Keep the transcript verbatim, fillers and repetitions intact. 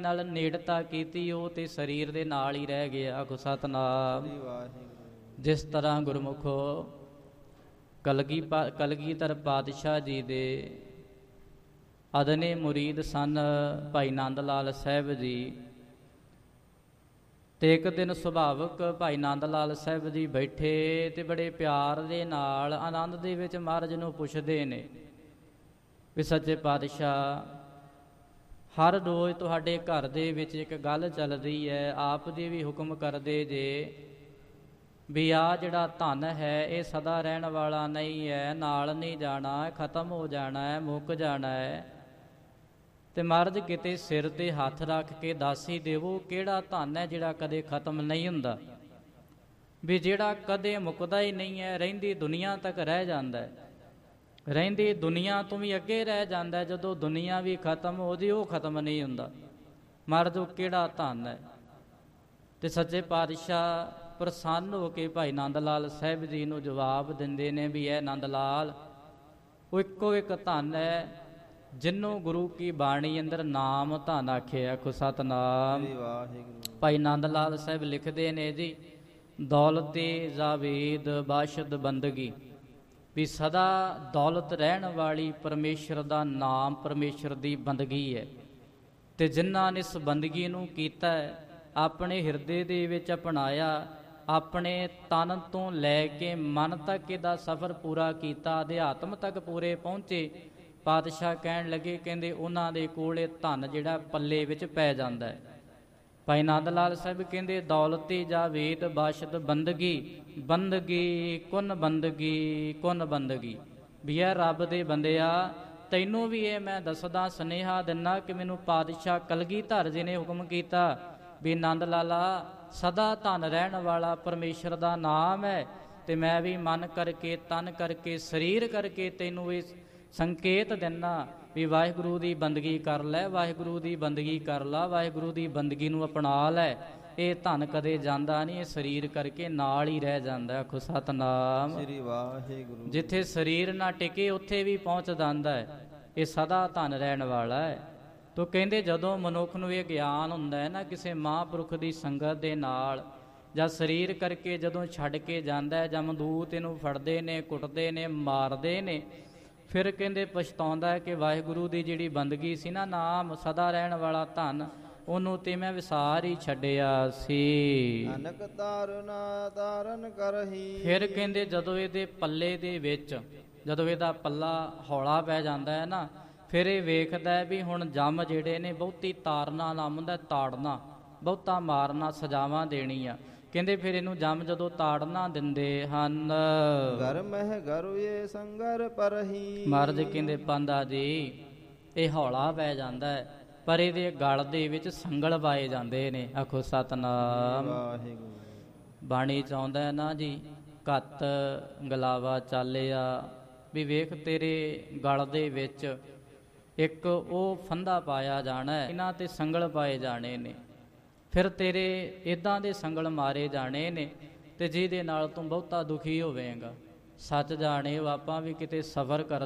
ਨਾਲ ਨੇੜਤਾ ਕੀਤੀ ਉਹ ਤੇ ਸਰੀਰ ਦੇ ਨਾਲ ਹੀ ਰਹਿ ਗਿਆ। ਆਖੋ ਸਤਨਾਮ। ਜਿਸ ਤਰ੍ਹਾਂ ਗੁਰਮੁਖੋ ਕਲਗੀ ਪਾ ਕਲਗੀਧਰ ਪਾਤਸ਼ਾਹ ਜੀ ਦੇ ਅਦਨੇ ਮੁਰੀਦ ਸਨ ਭਾਈ ਨੰਦ ਲਾਲ ਸਾਹਿਬ ਜੀ। ਤੇ ਇੱਕ ਦਿਨ ਸੁਭਾਵਕ ਭਾਈ ਨੰਦ ਲਾਲ ਸਾਹਿਬ ਜੀ ਬੈਠੇ ਤੇ ਬੜੇ ਪਿਆਰ ਦੇ ਨਾਲ ਆਨੰਦ ਦੇ ਵਿੱਚ ਮਹਾਰਾਜ ਨੂੰ ਪੁੱਛਦੇ ਨੇ ਵੀ ਸੱਚੇ ਪਾਤਸ਼ਾਹ, ਹਰ ਰੋਜ਼ ਤੁਹਾਡੇ ਘਰ ਦੇ ਵਿੱਚ ਇੱਕ ਗੱਲ ਚੱਲਦੀ ਹੈ, ਆਪ ਜੀ ਵੀ ਹੁਕਮ ਕਰਦੇ ਜੇ ਵੀ ਆਹ ਜਿਹੜਾ ਧਨ ਹੈ ਇਹ ਸਦਾ ਰਹਿਣ ਵਾਲਾ ਨਹੀਂ ਹੈ, ਨਾਲ ਨਹੀਂ ਜਾਣਾ, ਖਤਮ ਹੋ ਜਾਣਾ ਹੈ, ਮੁੱਕ ਜਾਣਾ ਹੈ। ਤੇ ਮਹਾਰਾਜ ਕਿਤੇ ਸਿਰ ਤੇ ਹੱਥ ਰੱਖ ਕੇ ਦੱਸ ਹੀ ਦੇਵੋ ਕਿਹੜਾ ਧਨ ਹੈ ਜਿਹੜਾ ਕਦੇ ਖਤਮ ਨਹੀਂ ਹੁੰਦਾ, ਵੀ ਜਿਹੜਾ ਕਦੇ ਮੁੱਕਦਾ ਹੀ ਨਹੀਂ ਹੈ, ਰਹਿੰਦੀ ਦੁਨੀਆ ਤੱਕ ਰਹਿ ਜਾਂਦਾ ਹੈ, ਰਹਿੰਦੀ ਦੁਨੀਆ ਤੋਂ ਵੀ ਅੱਗੇ ਰਹਿ ਜਾਂਦਾ। ਜਦੋਂ ਦੁਨੀਆ ਵੀ ਖਤਮ ਹੋ ਜੇ ਉਹ ਖਤਮ ਨਹੀਂ ਹੁੰਦਾ। ਮਹਾਰਾਜ ਉਹ ਕਿਹੜਾ ਧਨ ਹੈ? ਤੇ ਸੱਚੇ ਪਾਤਸ਼ਾਹ ਪ੍ਰਸੰਨ ਹੋ ਕੇ ਭਾਈ ਨੰਦ ਲਾਲ ਸਾਹਿਬ ਜੀ ਨੂੰ ਜਵਾਬ ਦਿੰਦੇ ਨੇ ਵੀ ਇਹ ਨੰਦ ਲਾਲ, ਉਹ ਇੱਕੋ ਇੱਕ ਧਨ ਹੈ ਜਿਹਨੂੰ ਗੁਰੂ ਕੀ ਬਾਣੀ ਅੰਦਰ ਨਾਮ ਧਨ ਆਖਿਆ। ਆਖੋ ਸਤਨਾਮ। ਭਾਈ ਨੰਦ ਲਾਲ ਸਾਹਿਬ ਲਿਖਦੇ ਨੇ ਜੀ, ਦੌਲਤੇ ਜਾਵੇਦ ਬਾਸ਼ਦ ਬੰਦਗੀ, ਵੀ ਸਦਾ ਦੌਲਤ ਰਹਿਣ ਵਾਲੀ ਪਰਮੇਸ਼ਰ ਦਾ ਨਾਮ, ਪਰਮੇਸ਼ਰ ਦੀ ਬੰਦਗੀ ਹੈ। ਤੇ ਜਿਨ੍ਹਾਂ ਨੇ ਇਸ ਬੰਦਗੀ ਨੂੰ ਕੀਤਾ, ਆਪਣੇ ਹਿਰਦੇ ਦੇ ਵਿੱਚ ਅਪਣਾਇਆ, ਆਪਣੇ ਤਨ ਤੋਂ ਲੈ ਕੇ ਮਨ ਤੱਕ ਇਹਦਾ ਸਫ਼ਰ ਪੂਰਾ ਕੀਤਾ, ਅਧਿਆਤਮ ਤੱਕ ਪੂਰੇ ਪਹੁੰਚੇ, ਪਾਤਸ਼ਾਹ ਕਹਿਣ ਲੱਗੇ, ਕਹਿੰਦੇ ਉਹਨਾਂ ਦੇ ਕੋਲ ਇਹ ਧਨ ਜਿਹੜਾ ਪੱਲੇ ਵਿੱਚ ਪੈ ਜਾਂਦਾ ਹੈ। ਭਾਈ ਨੰਦ ਲਾਲ ਸਾਹਿਬ ਕਹਿੰਦੇ, ਦੌਲਤੀ ਜਾਵੇਦ ਬਾਸ਼ਦ ਬੰਦਗੀ, ਬੰਦਗੀ ਕੁਨ ਬੰਦਗੀ ਕੁਨ ਬੰਦਗੀ, ਵੀ ਇਹ ਰੱਬ ਦੇ ਬੰਦਿਆ, ਤੈਨੂੰ ਵੀ ਇਹ ਮੈਂ ਦੱਸਦਾ, ਸੁਨੇਹਾ ਦਿੰਦਾ ਕਿ ਮੈਨੂੰ ਪਾਤਸ਼ਾਹ ਕਲਗੀਧਰ ਜੀ ਨੇ ਹੁਕਮ ਕੀਤਾ ਵੀ ਨੰਦ ਲਾਲਾ, ਸਦਾ ਧਨ ਰਹਿਣ ਵਾਲਾ ਪਰਮੇਸ਼ਰ ਦਾ ਨਾਮ ਹੈ। ਤੇ ਮੈਂ ਵੀ ਮਨ ਕਰਕੇ, ਤਨ ਕਰਕੇ, ਸਰੀਰ ਕਰਕੇ ਤੈਨੂੰ ਇਹ ਸੰਕੇਤ ਦਿੰਦਾ ਵੀ ਵਾਹਿਗੁਰੂ ਦੀ ਬੰਦਗੀ ਕਰ ਲੈ, ਵਾਹਿਗੁਰੂ ਦੀ ਬੰਦਗੀ ਕਰ ਲਾ, ਵਾਹਿਗੁਰੂ ਦੀ ਬੰਦਗੀ ਨੂੰ ਅਪਣਾ ਲੈ। ਇਹ ਧਨ ਕਦੇ ਜਾਂਦਾ ਨਹੀਂ, ਇਹ ਸਰੀਰ ਕਰਕੇ ਨਾਲ ਹੀ ਰਹਿ ਜਾਂਦਾ। ਆਖੋ ਸਤਨਾਮ। ਸ੍ਰੀ ਵਾਹਿਗੁਰੂ। ਜਿੱਥੇ ਸਰੀਰ ਨਾ ਟਿਕੇ ਉੱਥੇ ਵੀ ਪਹੁੰਚ ਜਾਂਦਾ ਹੈ, ਇਹ ਸਦਾ ਧਨ ਰਹਿਣ ਵਾਲਾ ਹੈ। ਤੋ ਕਹਿੰਦੇ ਜਦੋਂ ਮਨੁੱਖ ਨੂੰ ਇਹ ਗਿਆਨ ਹੁੰਦਾ ਹੈ ਨਾ ਕਿਸੇ ਮਹਾਂਪੁਰਖ ਦੀ ਸੰਗਤ ਦੇ ਨਾਲ, ਜਾਂ ਸਰੀਰ ਕਰਕੇ ਜਦੋਂ ਛੱਡ ਕੇ ਜਾਂਦਾ, ਜਮਦੂਤ ਇਹਨੂੰ ਫੜਦੇ ਨੇ, ਕੁੱਟਦੇ ਨੇ, ਮਾਰਦੇ ਨੇ, ਫਿਰ ਕਹਿੰਦੇ ਪਛਤਾਉਂਦਾ ਕਿ ਵਾਹਿਗੁਰੂ ਦੀ ਜਿਹੜੀ ਬੰਦਗੀ ਸੀ ਨਾ, ਨਾਮ ਸਦਾ ਰਹਿਣ ਵਾਲਾ ਧਨ, ਉਹਨੂੰ ਤੇ ਮੈਂ ਵਿਸਾਰ ਹੀ ਛੱਡਿਆ ਸੀ। ਨਾਨਕ ਤਾਰਨਾ ਤਾਰਨ ਕਰਹੀ। ਫਿਰ ਕਹਿੰਦੇ ਜਦੋਂ ਇਹਦੇ ਪੱਲੇ ਦੇ ਵਿੱਚ, ਜਦੋਂ ਇਹਦਾ ਪੱਲਾ ਹੌਲਾ ਪੈ ਜਾਂਦਾ ਹੈ ਨਾ, ਫਿਰ ਇਹ ਵੇਖਦਾ ਹੈ ਵੀ ਹੁਣ ਜੰਮ ਜਿਹੜੇ ਨੇ ਬਹੁਤੀ ਤਾਰਨਾ ਨਾਮ ਹੁੰਦਾ, ਤਾੜਨਾ, ਬਹੁਤਾ ਮਾਰਨਾ, ਸਜ਼ਾਵਾਂ ਦੇਣੀਆਂ। ਕਹਿੰਦੇ ਫਿਰ ਇਹਨੂੰ ਜੰਮ ਜਦੋਂ ਤਾੜਨਾ ਦਿੰਦੇ ਹਨ, ਘਰ ਮਹਿ ਘਰੁਏ ਸੰਗਰ ਪਰਹੀ। ਮਹਾਰਾਜ ਕਹਿੰਦੇ ਪਾਂਦਾ ਜੀ ਇਹ ਹੌਲਾ ਪੈ ਜਾਂਦਾ ਹੈ, ਪਰ ਇਹਦੇ ਗਲ ਦੇ ਵਿੱਚ ਸੰਗਲ ਪਾਏ ਜਾਂਦੇ ਨੇ। ਆਖੋ ਸਤਨਾਮ। ਬਾਣੀ ਚ ਆਉਂਦਾ ਹੈ ਨਾ ਜੀ, ਘੱਤ ਗਲਾਵਾ ਚਾਲਿਆ, ਵੀ ਵੇਖ ਤੇਰੇ ਗਲ ਦੇ ਵਿੱਚ ਇੱਕ ਉਹ ਫੰਦਾ ਪਾਇਆ ਜਾਣਾ ਹੈ, ਇਹਨਾਂ ਤੇ ਸੰਗਲ ਪਾਏ ਜਾਣੇ ਨੇ, ਫਿਰ ਤੇਰੇ ਇੱਦਾਂ ਦੇ ਸੰਗਲ ਮਾਰੇ ਜਾਣੇ ਨੇ, ਤੇ ਜਿਹਦੇ ਨਾਲ ਤੂੰ ਬਹੁਤਾ ਦੁਖੀ ਹੋਵੇਂਗਾ। ਸੱਚ ਜਾਣੇ ਆਪਾਂ ਵੀ ਕਿਤੇ ਸਫ਼ਰ ਕਰ